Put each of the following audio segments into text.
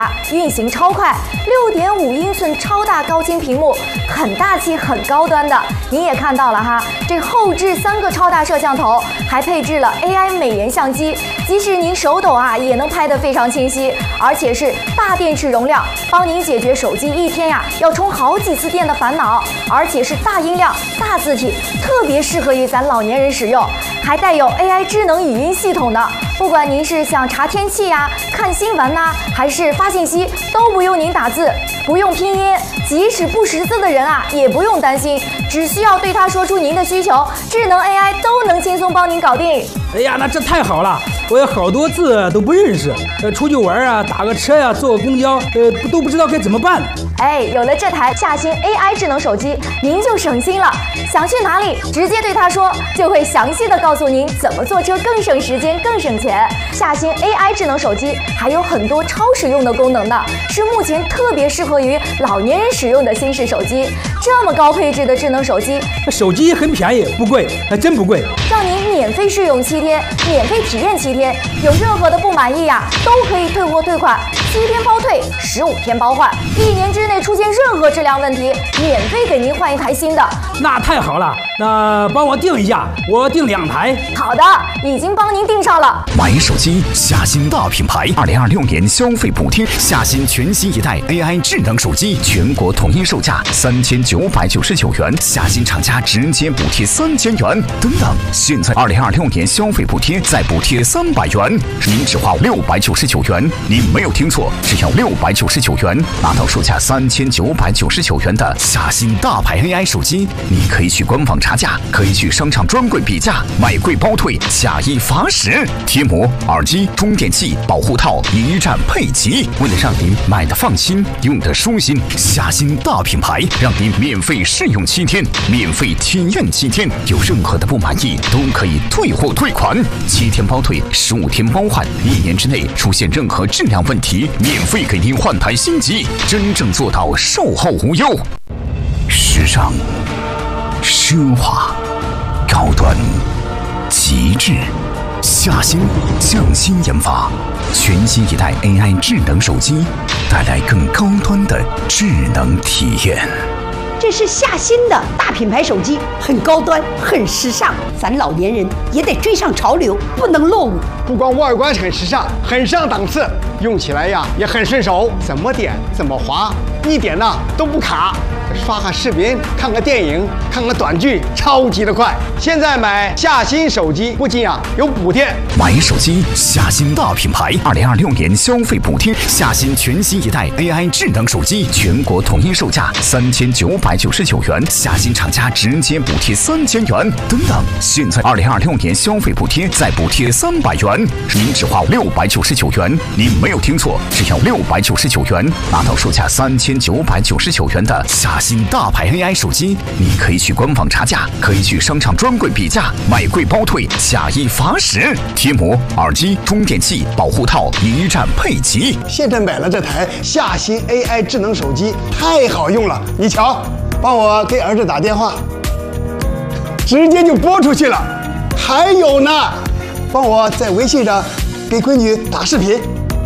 运行超快，6.5英寸超大高清屏幕，很大气、很高端的。您也看到了哈，这后置3个超大摄像头，还配置了 AI 美颜相机，即使您手抖也能拍得非常清晰，而且是大电池容量，帮您解决手机一天要充好几次电的烦恼，而且是大音量、大字体，特别适合于咱老年人使用，还带有 AI 智能语音系统的。不管您是想查天气看新闻还是发信息，都不用您打字，不用拼音，即使不识字的人也不用担心，只需要对他说出您的需求，智能 AI 都能轻松帮您搞定。 哎呀，那这太好了！我有好多字都不认识，出去玩打个车坐个公交，都不知道该怎么办。 有了这台夏新 AI 智能手机，您就省心了。想去哪里，直接对他说，就会详细的告诉您怎么坐车更省时间、更省钱。夏新 AI 智能手机还有很多超实用的功能呢，是目前特别适合于老年人使用的新式手机。这么高配置的智能手机， 手机很便宜，不贵，还真不贵。 让您免费试用7天，免费体验7天，有任何的不满意都可以退货退款，7天包退，15天包换，1年之内出现任何质量问题，免费给您换一台新的。 那太好了，那帮我订一下，我订2台。 好的，已经帮您订上了。 买手机，夏新大品牌，2026年消费补贴，夏新全新一代 AI 智能手机，全国统一售价3999元，夏新厂家直接补贴3000元。等等，现在2026年消费补贴再补贴300元，您只花699元。您没有听错，只要699元，拿到售价3999元的夏新大牌 AI 手机。你可以去官网查价，可以去商场专柜比价，买贵包退，假一罚10。贴膜、耳机、充电器、保护套一站配齐。为了让您买的放心，用的舒心，夏新大品牌让您免费试用7天，免费体验7天，有任何的不满意都可以退货退款，7天包退，15天包换，1年之内出现任何质量问题，免费给您换台新机，真正做到售后无忧。时尚、奢华、高端、极致，夏新匠心研发，全新一代 AI 智能手机，带来更高端的智能体验。 这是夏新的大品牌手机，很高端，很时尚，咱老年人也得追上潮流，不能落伍。 不光外观很时尚，很上档次，用起来也很顺手，怎么点怎么滑，一点都不卡。刷个视频，看个电影，看个短剧，超级的快。现在买夏新手机不仅有补贴， 买手机夏新大品牌，2026年消费补贴，夏新全新一代 AI 智能手机，全国统一售价3999元，夏新厂家直接补贴3000元。等等，现在2026年消费补贴再补贴300元，您只花699元。您没有听错，只要699元，拿到售价3999元的夏新大牌 AI 手机。你可以去官网查价，可以去商场专柜比价，买贵包退，假一罚10。贴膜、耳机、充电器、保护套一站配齐。 现在买了这台夏新 AI 智能手机，太好用了。你瞧，帮我给儿子打电话，直接就拨出去了。还有呢，帮我在微信上给闺女打视频。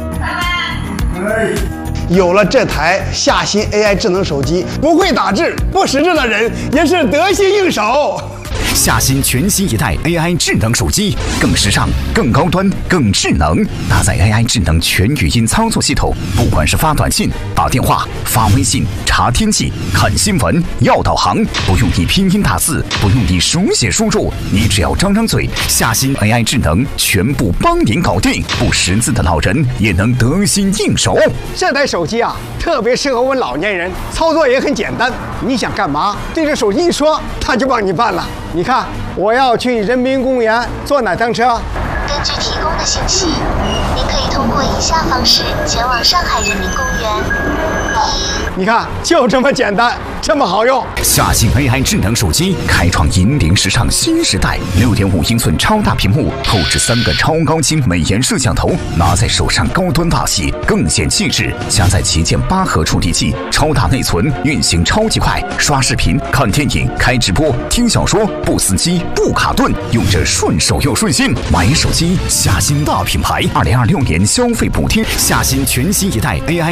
有了这台夏新 AI 智能手机，不会打字、不识字的人也是得心应手。 夏新全新一代 AI 智能手机，更时尚、更高端、更智能，搭载 AI 智能全语音操作系统，不管是发短信、打电话、发微信、查天气、看新闻、要导航，不用你拼音打字，不用你手写输入，你只要张张嘴，夏新 AI 智能全部帮您搞定，不识字的老人也能得心应手。 这台手机特别适合我们老年人，操作也很简单，你想干嘛，对着手机一说，它就帮你办了。你看，我要去人民公园坐哪趟车？ 根据提供的信息，您可以通过以下方式前往上海人民公园。 你看，就这么简单，这么好用。 夏新 AI 智能手机开创引领时尚新时代，6.5英寸超大屏幕，后置3个超高清美颜摄像头，拿在手上高端大气，更显气质。加载旗舰8核处理器，超大内存，运行超级快，刷视频、看电影、开直播、听小说，不死机、不卡顿，用着顺手又顺心。买手机，夏新大品牌，2026年消费补贴，夏新全新一代 AI